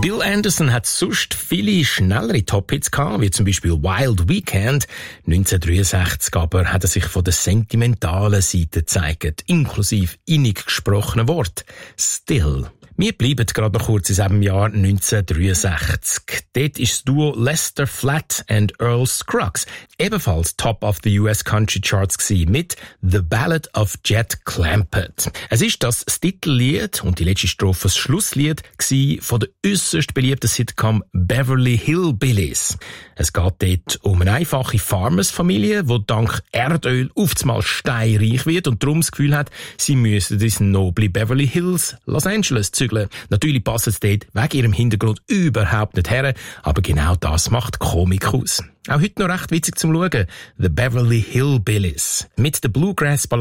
Bill Anderson hat sonst viele schnellere Top-Hits gehabt, wie zum Beispiel Wild Weekend. 1963 aber hat er sich von der sentimentalen Seite gezeigt, inklusive innig gesprochenen Wort. Still. Wir bleiben gerade noch kurz in diesem Jahr 1963. Dort ist das Duo Lester Flatt and Earl Scruggs ebenfalls Top of the US Country Charts gewesen mit The Ballad of Jet Clampett. Es ist das Titellied und die letzte Strophe das Schlusslied gewesen von der äusserst beliebten Sitcom Beverly Hillbillies. Es geht dort um eine einfache Farmersfamilie, die dank Erdöl aufzumal steinreich wird und darum das Gefühl hat, sie müssen ins noble Beverly Hills, Los Angeles zügeln. Natürlich passt es dort wegen ihrem Hintergrund überhaupt nicht her, aber genau das macht Komik aus. Auch heute noch recht witzig zum Schauen. The Beverly Hillbillies. Mit der Bluegrass-Ballade